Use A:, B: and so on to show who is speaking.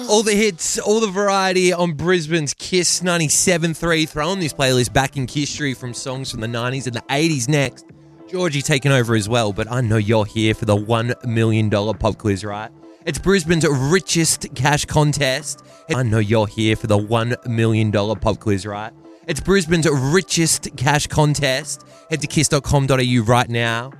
A: All the hits, all the variety on Brisbane's Kiss 97.3. Throwing this playlist back in history from songs from the 90s and the 80s next. Georgie taking over as well, but I know you're here for the $1 million pop quiz, right? It's Brisbane's richest cash contest. I know you're here for the $1 million pop quiz, right? It's Brisbane's richest cash contest. Head to kiss.com.au right now.